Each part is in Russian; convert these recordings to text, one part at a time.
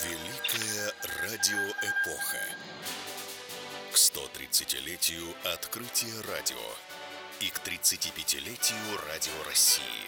Великая радиоэпоха. К 130-летию открытия радио и к 35-летию Радио России.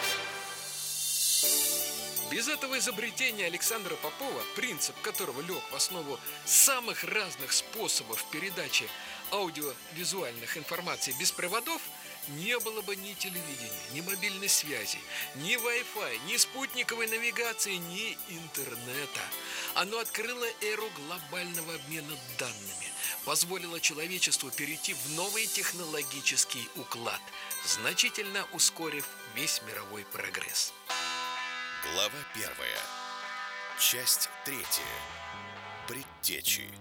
Без этого изобретения Александра Попова, принцип которого лег в основу самых разных способов передачи аудиовизуальных информаций без проводов, не было бы ни телевидения, ни мобильной связи, ни Wi-Fi, ни спутниковой навигации, ни интернета. Оно открыло эру глобального обмена данными, позволило человечеству перейти в новый технологический уклад, значительно ускорив весь мировой прогресс. Глава 1. Часть 3. Предтечи.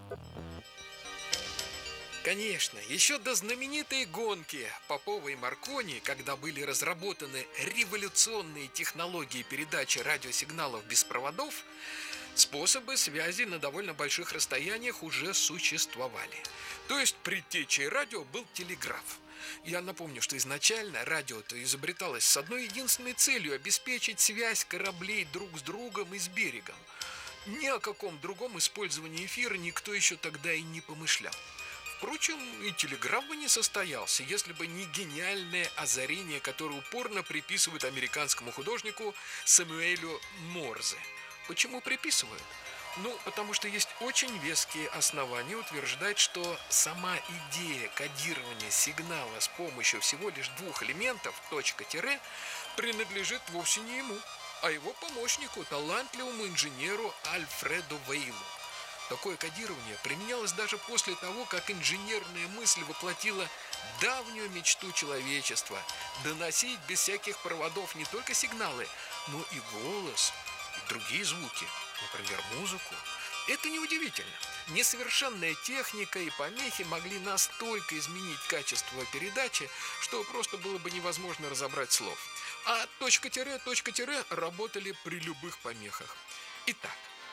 Конечно, еще до знаменитой гонки Попова и Маркони, когда были разработаны революционные технологии передачи радиосигналов без проводов, способы связи на довольно больших расстояниях уже существовали. То есть предтечей радио был телеграф. Я напомню, что изначально радио-то изобреталось с одной единственной целью – обеспечить связь кораблей друг с другом и с берегом. Ни о каком другом использовании эфира никто еще тогда и не помышлял. Впрочем, и телеграф бы не состоялся, если бы не гениальное озарение, которое упорно приписывают американскому художнику Сэмюэлю Морзе. Почему приписывают? Потому что есть очень веские основания утверждать, что сама идея кодирования сигнала с помощью всего лишь двух элементов, точка-тире, принадлежит вовсе не ему, а его помощнику, талантливому инженеру Альфреду Вейлу. Такое кодирование применялось даже после того, как инженерная мысль воплотила давнюю мечту человечества – доносить без всяких проводов не только сигналы, но и голос, и другие звуки, например, музыку. Это неудивительно. Несовершенная техника и помехи могли настолько изменить качество передачи, что просто было бы невозможно разобрать слов. А точка-тире работали при любых помехах. Итак,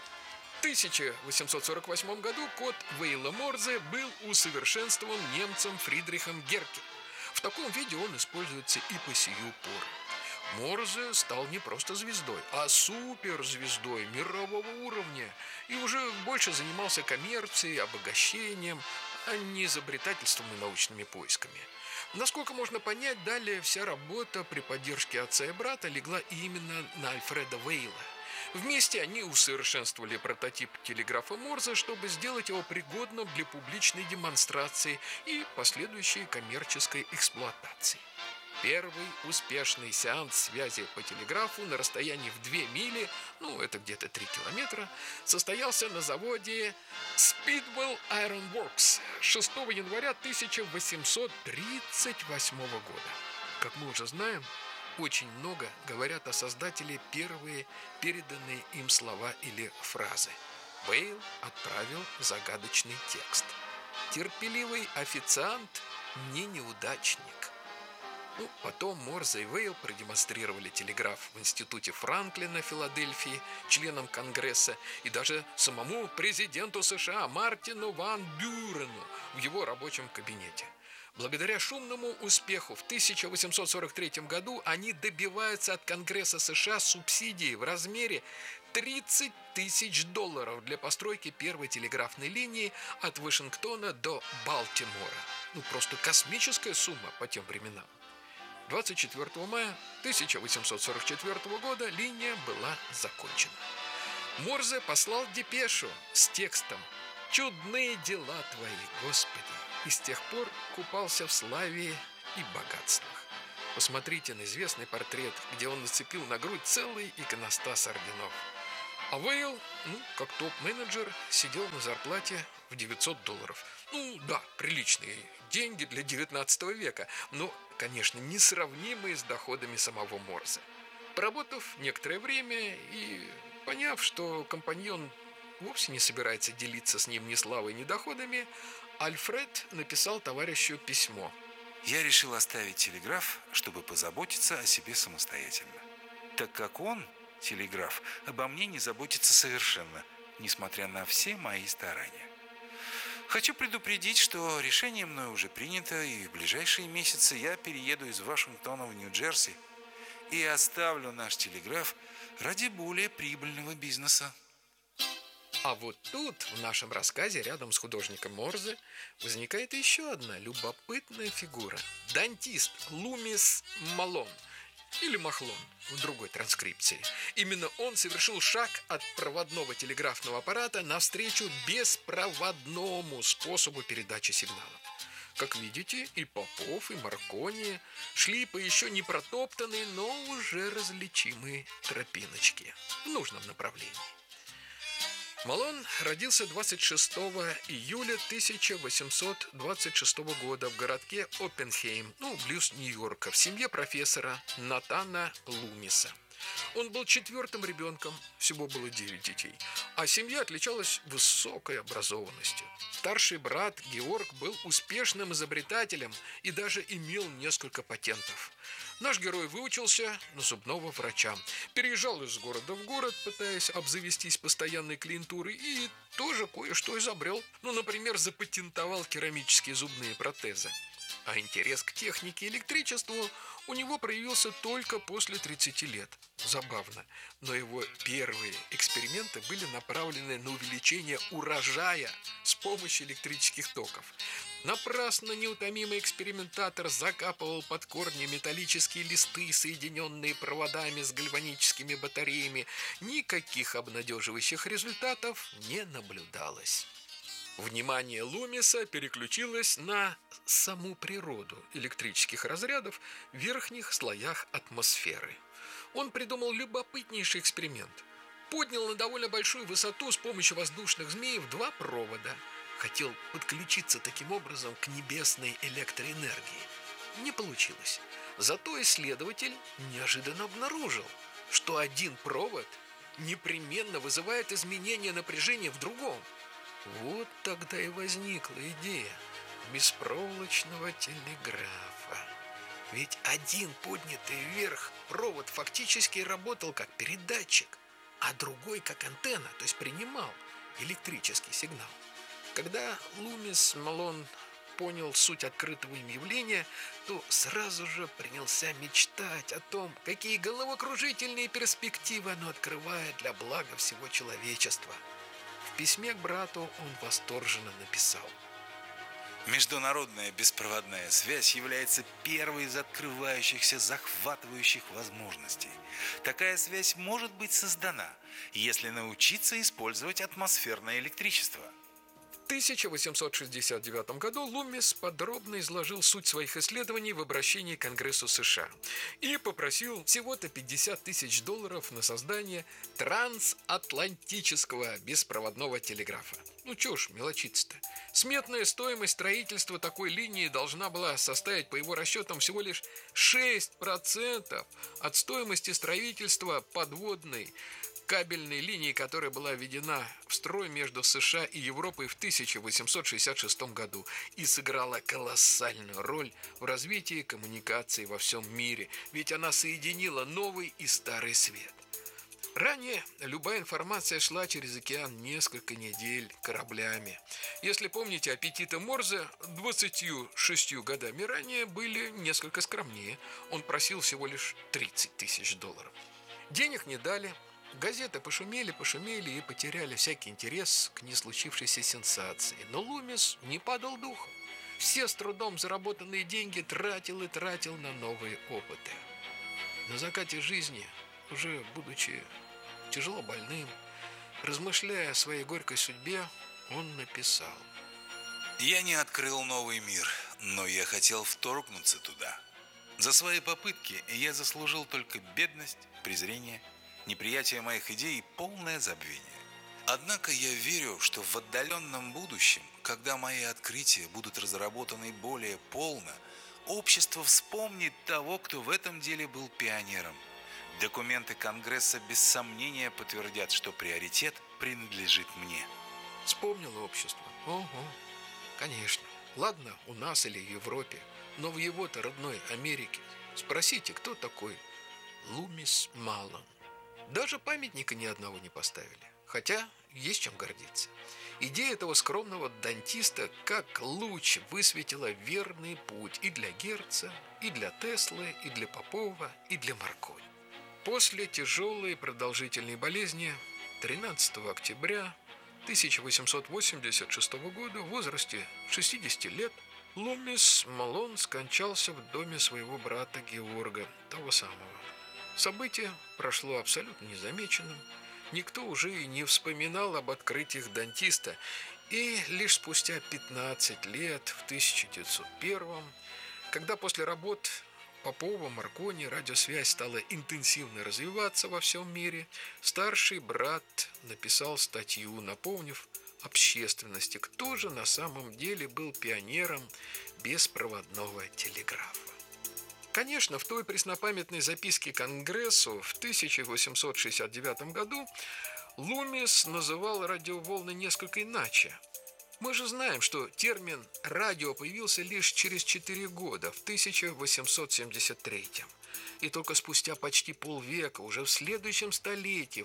в 1848 году код Вейла-Морзе был усовершенствован немцем Фридрихом Герке. В таком виде он используется и по сию пору. Морзе стал не просто звездой, а суперзвездой мирового уровня и уже больше занимался коммерцией, обогащением, а не изобретательством и научными поисками. Насколько можно понять, далее вся работа при поддержке отца и брата легла именно на Альфреда Вейла. Вместе они усовершенствовали прототип телеграфа Морзе, чтобы сделать его пригодным для публичной демонстрации и последующей коммерческой эксплуатации. Первый успешный сеанс связи по телеграфу на расстоянии в 2 мили, это где-то 3 километра, состоялся на заводе Speedwell Iron Works 6 января 1838 года. Как мы уже знаем, очень много говорят о создателе первые переданные им слова или фразы. Вейл отправил загадочный текст. Терпеливый официант не неудачник. Потом Морзе и Вейл продемонстрировали телеграф в институте Франклина в Филадельфии, членам Конгресса и даже самому президенту США Мартину Ван Бюрену в его рабочем кабинете. Благодаря шумному успеху в 1843 году они добиваются от Конгресса США субсидии в размере $30 тысяч для постройки первой телеграфной линии от Вашингтона до Балтимора. Просто космическая сумма по тем временам. 24 мая 1844 года линия была закончена. Морзе послал депешу с текстом «Чудные дела твои, Господи!» и с тех пор купался в славе и богатствах. Посмотрите на известный портрет, где он нацепил на грудь целый иконостас орденов. А Вейл, как топ-менеджер, сидел на зарплате в $900. Приличные деньги для 19 века, но, конечно, несравнимые с доходами самого Морзе. Поработав некоторое время и поняв, что компаньон вовсе не собирается делиться с ним ни славой, ни доходами, Альфред написал товарищу письмо. «Я решил оставить телеграф, чтобы позаботиться о себе самостоятельно, так как он, телеграф, обо мне не заботится совершенно, несмотря на все мои старания. Хочу предупредить, что решение мною уже принято, и в ближайшие месяцы я перееду из Вашингтона в Нью-Джерси и оставлю наш телеграф ради более прибыльного бизнеса». А вот тут, в нашем рассказе, рядом с художником Морзе, возникает еще одна любопытная фигура. Дантист Лумис Малон, или Махлон в другой транскрипции. Именно он совершил шаг от проводного телеграфного аппарата навстречу беспроводному способу передачи сигналов. Как видите, и Попов, и Маркони шли по еще не протоптанной, но уже различимой тропиночке в нужном направлении. Малон родился 26 июля 1826 года в городке Оппенхейм, близ Нью-Йорка, в семье профессора Натана Лумиса. Он был четвертым ребенком, всего было 9 детей, а семья отличалась высокой образованностью. Старший брат Георг был успешным изобретателем и даже имел несколько патентов. Наш герой выучился на зубного врача, переезжал из города в город, пытаясь обзавестись постоянной клиентурой, и тоже кое-что изобрел. Например, запатентовал керамические зубные протезы. А интерес к технике и электричеству у него проявился только после 30 лет. Забавно, но его первые эксперименты были направлены на увеличение урожая с помощью электрических токов. Напрасно неутомимый экспериментатор закапывал под корни металлические листы, соединенные проводами с гальваническими батареями. Никаких обнадеживающих результатов не наблюдалось. Внимание Лумиса переключилось на саму природу электрических разрядов в верхних слоях атмосферы. Он придумал любопытнейший эксперимент. Поднял на довольно большую высоту с помощью воздушных змеев 2 провода. Хотел подключиться таким образом к небесной электроэнергии. Не получилось. Зато исследователь неожиданно обнаружил, что один провод непременно вызывает изменение напряжения в другом. Вот тогда и возникла идея беспроволочного телеграфа. Ведь один поднятый вверх провод фактически работал как передатчик, а другой как антенна, то есть принимал электрический сигнал. Когда Лумис Малон понял суть открытого им явления, то сразу же принялся мечтать о том, какие головокружительные перспективы оно открывает для блага всего человечества. В письме к брату он восторженно написал: Международная беспроводная связь является первой из открывающихся захватывающих возможностей. Такая связь может быть создана, если научиться использовать атмосферное электричество. В 1869 году Лумис подробно изложил суть своих исследований в обращении к Конгрессу США и попросил всего-то $50 тысяч на создание трансатлантического беспроводного телеграфа. Чё ж мелочиться-то? Сметная стоимость строительства такой линии должна была составить, по его расчетам, всего лишь 6% от стоимости строительства подводной кабельной линии, которая была введена в строй между США и Европой в 1866 году и сыграла колоссальную роль в развитии коммуникаций во всем мире, ведь она соединила новый и старый свет. Ранее любая информация шла через океан несколько недель кораблями. Если помните, аппетиты Морзе 26 годами ранее были несколько скромнее. Он просил всего лишь $30 тысяч. Денег не дали. Газеты пошумели и потеряли всякий интерес к неслучившейся сенсации. Но Лумис не падал духом. Все с трудом заработанные деньги тратил на новые опыты. На закате жизни, уже будучи тяжело больным, размышляя о своей горькой судьбе, он написал: «Я не открыл новый мир, но я хотел вторгнуться туда. За свои попытки я заслужил только бедность, презрение, неприятие моих идей и полное забвение. Однако я верю, что в отдаленном будущем, когда мои открытия будут разработаны более полно, общество вспомнит того, кто в этом деле был пионером. Документы Конгресса без сомнения подтвердят, что приоритет принадлежит мне». Вспомнило общество. Ого, конечно. Ладно, у нас или в Европе, но в его-то родной Америке спросите, кто такой Лумис Малон. Даже памятника ни одного не поставили. Хотя есть чем гордиться. Идея этого скромного дантиста как луч высветила верный путь и для Герца, и для Теслы, и для Попова, и для Маркони. После тяжелой продолжительной болезни 13 октября 1886 года в возрасте 60 лет Лумис Малон скончался в доме своего брата Георга, того самого. Событие прошло абсолютно незамеченным. Никто уже и не вспоминал об открытиях дантиста. И лишь спустя 15 лет, в 1901, когда после работ Попова, Маркони радиосвязь стала интенсивно развиваться во всем мире, старший брат написал статью, напомнив общественности, кто же на самом деле был пионером беспроводного телеграфа. Конечно, в той преснопамятной записке Конгрессу в 1869 году Лумис называл радиоволны несколько иначе. Мы же знаем, что термин «радио» появился лишь через 4 года, в 1873. И только спустя почти полвека, уже в следующем столетии, в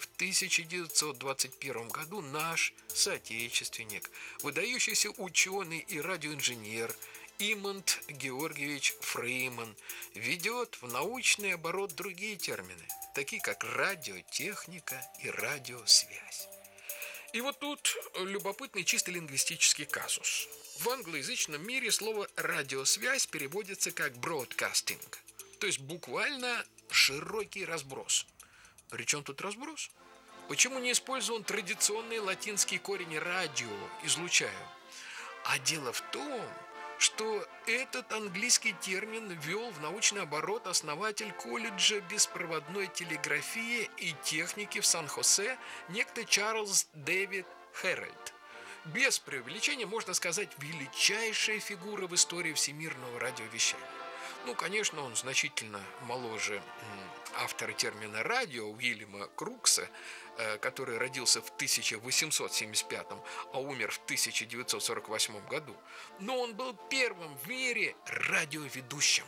1921 году, наш соотечественник, выдающийся ученый и радиоинженер Имант Георгиевич Фрейман введет в научный оборот другие термины, такие как радиотехника и радиосвязь. И вот тут любопытный чисто лингвистический казус. В англоязычном мире слово «радиосвязь» переводится как «broadcasting», то есть буквально «широкий разброс». Причем тут разброс? Почему не использован традиционный латинский корень «радио» – «излучаю»? А дело в том, что этот английский термин ввел в научный оборот основатель колледжа беспроводной телеграфии и техники в Сан-Хосе некто Чарльз Дэвид Хэррольд. Без преувеличения можно сказать, величайшая фигура в истории всемирного радиовещания. Ну, конечно, он значительно моложе автора термина «радио» Уильяма Крукса, который родился в 1875, а умер в 1948 году. Но он был первым в мире радиоведущим.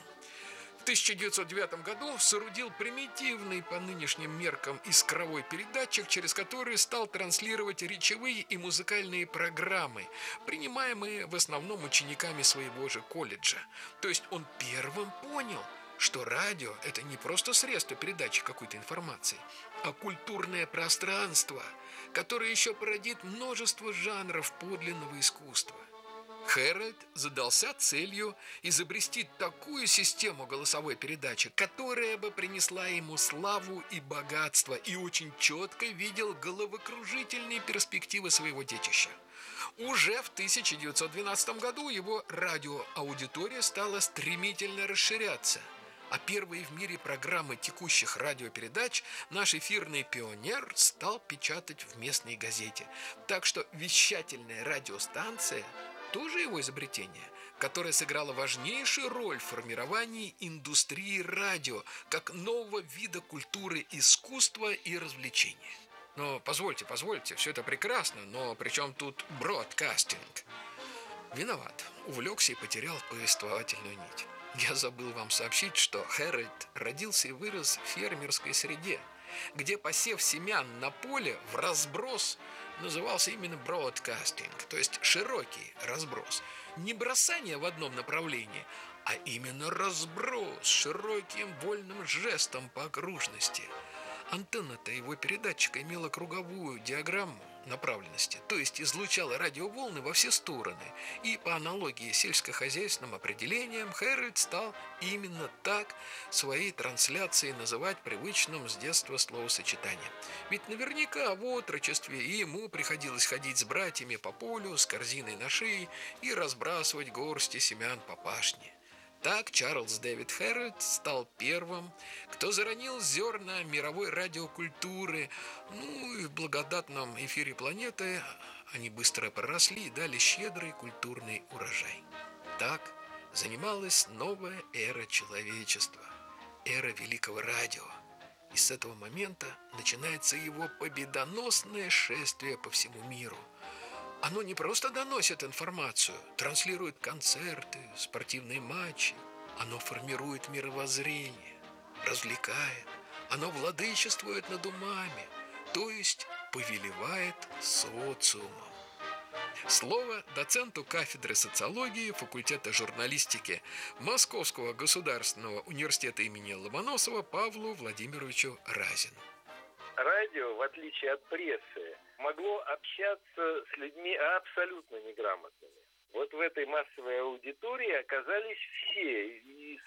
В 1909 году соорудил примитивный по нынешним меркам искровой передатчик, через который стал транслировать речевые и музыкальные программы, принимаемые в основном учениками своего же колледжа. То есть он первым понял, что радио – это не просто средство передачи какой-то информации, а культурное пространство, которое еще породит множество жанров подлинного искусства. Хэррольд задался целью изобрести такую систему голосовой передачи, которая бы принесла ему славу и богатство, и очень четко видел головокружительные перспективы своего детища. Уже в 1912 году его радиоаудитория стала стремительно расширяться, а первые в мире программы текущих радиопередач наш эфирный пионер стал печатать в местной газете. Так что вещательная радиостанция – тоже его изобретение, которое сыграло важнейшую роль в формировании индустрии радио как нового вида культуры, искусства и развлечения. Но позвольте, все это прекрасно, но при чем тут бродкастинг? Виноват, увлекся и потерял повествовательную нить. Я забыл вам сообщить, что Хэррольд родился и вырос в фермерской среде, где посев семян на поле в разброс назывался именно бродкастинг, то есть широкий разброс. Не бросание в одном направлении, а именно разброс широким вольным жестом по окружности. Антенна-то его передатчика имела круговую диаграмму направленности, то есть излучала радиоволны во все стороны. И по аналогии с сельскохозяйственным определением Хэррольд стал именно так своей трансляцией называть привычным с детства словосочетание. Ведь наверняка в отрочестве и ему приходилось ходить с братьями по полю с корзиной на шее и разбрасывать горсти семян по пашне. Так Чарльз Дэвид Хэррольд стал первым, кто заронил зерна мировой радиокультуры. Ну и в благодатном эфире планеты они быстро проросли и дали щедрый культурный урожай. Так занималась новая эра человечества, эра великого радио. И с этого момента начинается его победоносное шествие по всему миру. Оно не просто доносит информацию, транслирует концерты, спортивные матчи. Оно формирует мировоззрение, развлекает. Оно владычествует над умами, то есть повелевает социумом. Слово доценту кафедры социологии факультета журналистики Московского государственного университета имени Ломоносова Павлу Владимировичу Разину. Радио радио, в отличие от прессы, могло общаться с людьми абсолютно неграмотными. Вот в этой массовой аудитории оказались все, и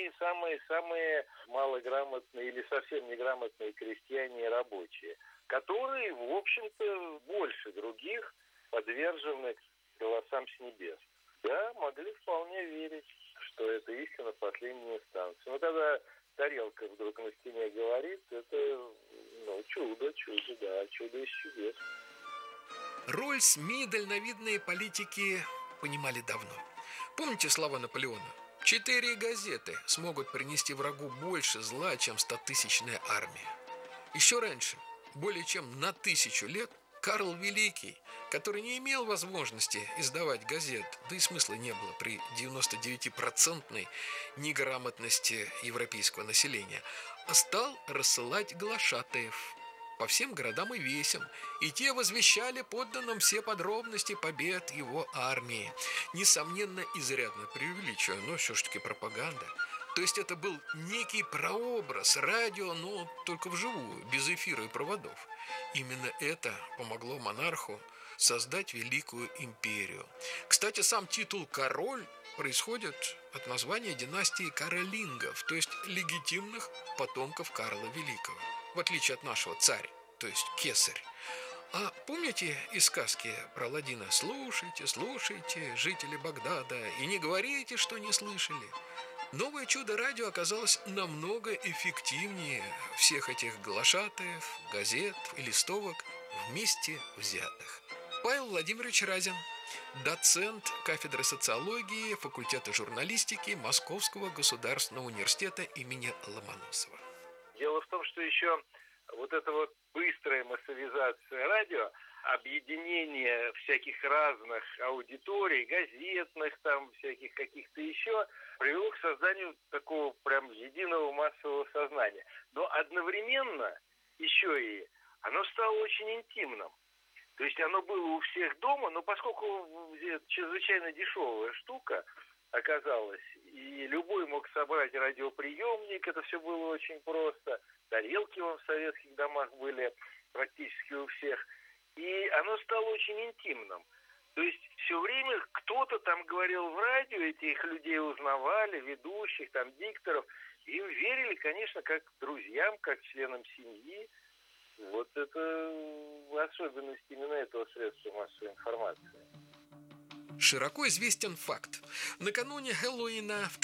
самые малограмотные или совсем неграмотные крестьяне и рабочие, которые, в общем-то, больше других подвержены голосам с небес. Да, могли вполне верить, что это истина последней инстанции. Но когда тарелка вдруг на стене говорит, это чудо, да, чудо из чудес. Роль СМИ дальновидные политики понимали давно. Помните слова Наполеона? 4 газеты смогут принести врагу больше зла, чем 100-тысячная армия. Еще раньше, более чем на 1000 лет, Карл Великий, который не имел возможности издавать газет, да и смысла не было при 99% неграмотности европейского населения, стал рассылать глашатаев по всем городам и весям, и те возвещали подданным все подробности побед его армии. Несомненно, изрядно преувеличивая, но все-таки пропаганда. То есть это был некий прообраз радио, но только вживую, без эфира и проводов. Именно это помогло монарху создать великую империю. Кстати, сам титул «король» происходит от названия династии каролингов, то есть легитимных потомков Карла Великого, в отличие от нашего царь, то есть кесарь. А помните из сказки про Аладдина «Слушайте, слушайте, жители Багдада, и не говорите, что не слышали»? Новое чудо-радио оказалось намного эффективнее всех этих глашатаев, газет и листовок вместе взятых. Павел Владимирович Разин, доцент кафедры социологии факультета журналистики Московского государственного университета имени Ломоносова. Дело в том, что еще вот эта вот быстрая массовизация радио, объединение всяких разных аудиторий, газетных, там всяких каких-то еще, привело к созданию такого прям единого массового сознания. Но одновременно еще и оно стало очень интимным. То есть оно было у всех дома, но поскольку это чрезвычайно дешевая штука оказалась, и любой мог собрать радиоприемник, это все было очень просто, тарелки в советских домах были практически у всех, и оно стало очень интимным. То есть все время кто-то там говорил в радио, этих людей узнавали, ведущих, там, дикторов, им верили, конечно, как друзьям, как членам семьи. Вот это особенность именно этого средства массовой информации. Широко известен факт. Накануне Хэллоуина в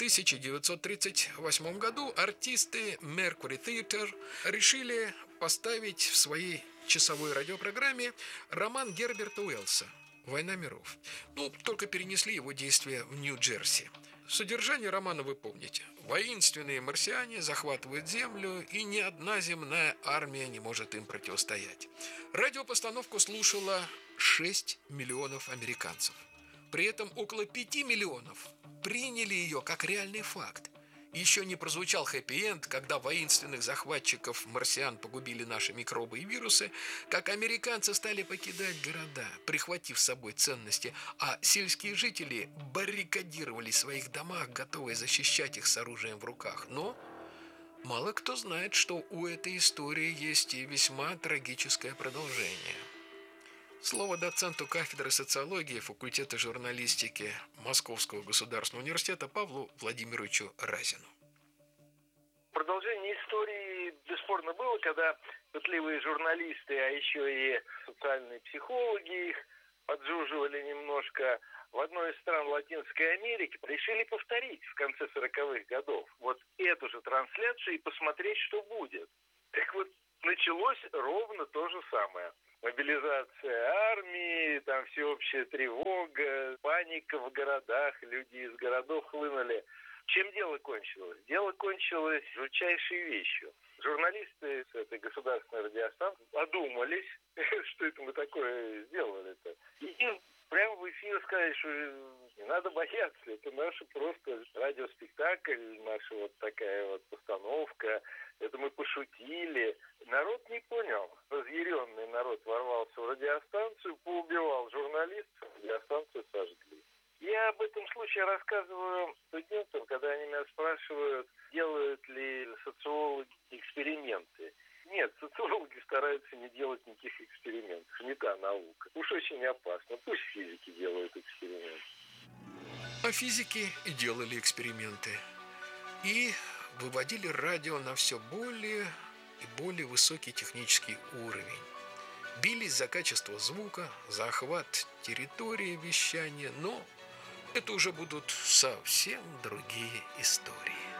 1938 году артисты Mercury Theatre решили поставить в своей часовой радиопрограмме роман Герберта Уэллса «Война миров». Только перенесли его действие в Нью-Джерси. Содержание романа вы помните. Воинственные марсиане захватывают Землю, и ни одна земная армия не может им противостоять. Радиопостановку слушало 6 миллионов американцев. При этом около 5 миллионов приняли ее как реальный факт. Еще не прозвучал хэппи-энд, когда воинственных захватчиков марсиан погубили наши микробы и вирусы, как американцы стали покидать города, прихватив с собой ценности, а сельские жители баррикадировали в своих домах, готовые защищать их с оружием в руках. Но мало кто знает, что у этой истории есть и весьма трагическое продолжение. Слово доценту кафедры социологии факультета журналистики Московского государственного университета Павлу Владимировичу Разину. Продолжение истории бесспорно было, когда пытливые журналисты, а еще и социальные психологи их поджуживали немножко, в одной из стран Латинской Америки решили повторить в конце 40-х годов вот эту же трансляцию и посмотреть, что будет. Так вот, началось ровно то же самое. Мобилизация армии, там всеобщая тревога, паника в городах, люди из городов хлынули. Чем дело кончилось? Дело кончилось жутчайшей вещью. Журналисты с этой государственной радиостанции одумались, что это мы такое сделали-то. И прямо в эфире сказали, что не надо бояться, это наш просто радиоспектакль, наша вот такая вот постановка, это мы пошутили. Народ не понял. Разъяренный народ ворвался в радиостанцию, поубивал журналистов, радиостанцию сожгли. Я об этом случае рассказываю студентам, когда они меня спрашивают, делают ли социологи эксперименты. Нет, социологи стараются не делать никаких экспериментов. Не та наука. Уж очень опасно. Пусть физики делают эксперименты. А физики и делали эксперименты. И выводили радио на все более и более высокий технический уровень. Бились за качество звука, за охват территории вещания, но это уже будут совсем другие истории.